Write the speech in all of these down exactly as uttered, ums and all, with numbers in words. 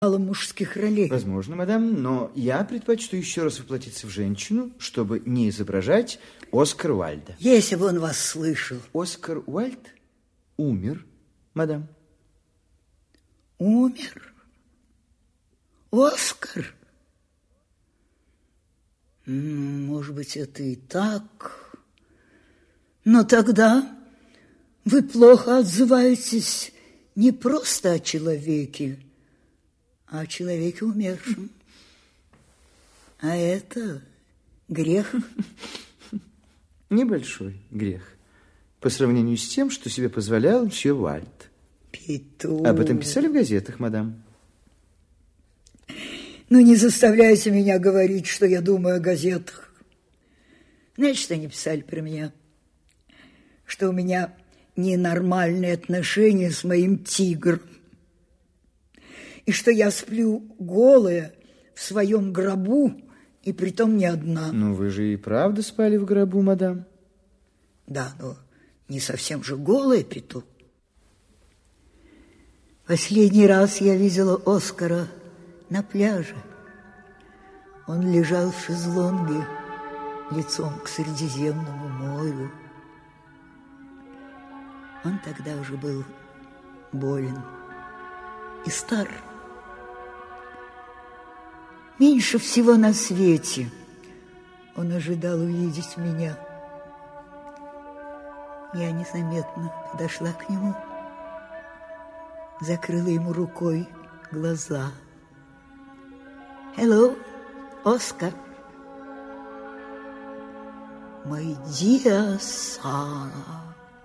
мало мужских ролей. Возможно, мадам, но я предпочту еще раз воплотиться в женщину, чтобы не изображать Оскара Уальда. Если бы он вас слышал. Оскар Уальд умер, мадам. Умер? Оскар? Может быть, это и так. Но тогда вы плохо отзываетесь не просто о человеке, а о человеке умершем. А это грех. Небольшой грех по сравнению с тем, что себе позволял мсье Уальд. Петух. Об этом писали в газетах, мадам. Ну, не заставляйте меня говорить, что я думаю о газетах. Знаете, что они писали про меня? Что у меня ненормальные отношения с моим тигром. И что я сплю голая в своем гробу, и притом не одна. Ну, вы же и правда спали в гробу, мадам. Да, но не совсем же голая, притом. Последний раз я видела Оскара на пляже. Он лежал в шезлонге лицом к Средиземному морю. Он тогда уже был болен и стар. Меньше всего на свете он ожидал увидеть меня. Я незаметно подошла к нему, закрыла ему рукой глаза. Hello, Оскар. My dear Sara.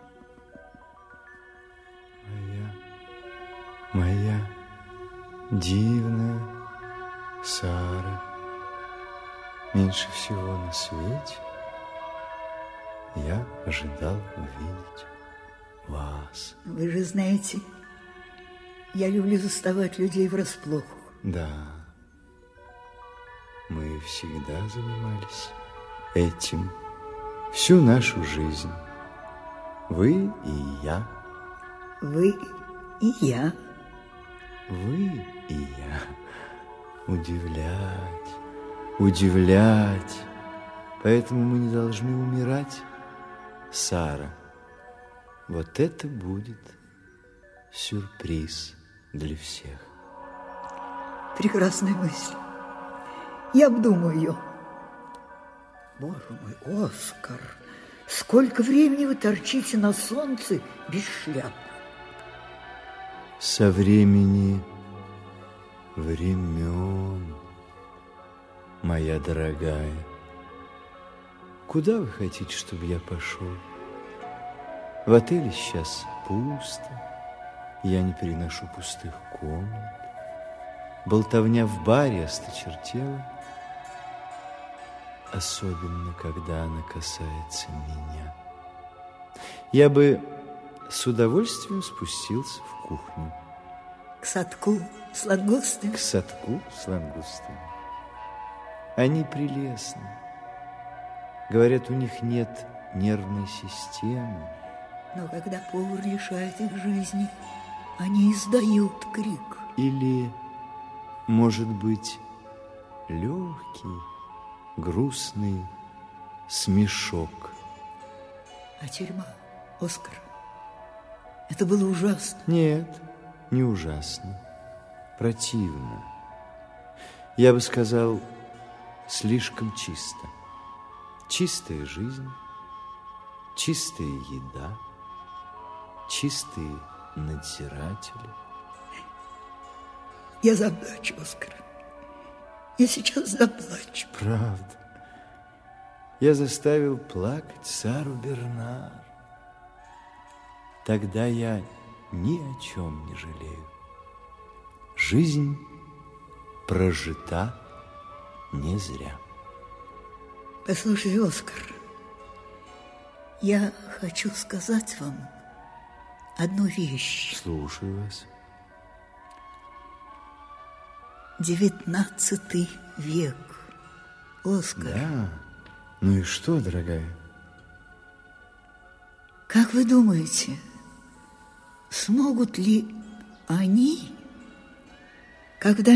Моя, моя дивная Сара, меньше всего на свете я ожидал увидеть вас. Вы же знаете, я люблю заставать людей врасплох. Да, мы всегда занимались этим всю нашу жизнь. Вы и я. Вы и я. Вы и я. Удивлять, удивлять. Поэтому мы не должны умирать, Сара. Вот это будет сюрприз для всех. Прекрасная мысль. Я обдумаю ее. Боже мой, Оскар, сколько времени вы торчите на солнце без шляпы? Со времени времен, моя дорогая. Куда вы хотите, чтобы я пошел? В отеле сейчас пусто. Я не переношу пустых комнат. Болтовня в баре осточертела, особенно, когда она касается меня. Я бы с удовольствием спустился в кухню. К садку с лангустами? К садку с лангустами. Они прелестны. Говорят, у них нет нервной системы. Но когда повар лишает их жизни, они издают крик. Или, может быть, легкий, грустный смешок. А тюрьма, Оскар, это было ужасно. Нет, не ужасно. Противно. Я бы сказал, слишком чисто. Чистая жизнь, чистая еда, чистые надзиратели. Я заплачу, Оскар. Я сейчас заплачу. Правда. Я заставил плакать Сару Бернар. Тогда я ни о чем не жалею. Жизнь прожита не зря. Послушайте, Оскар, я хочу сказать вам одну вещь. Слушаю вас. Девятнадцатый век, Оскар. Да, ну и что, дорогая? Как вы думаете, смогут ли они Когда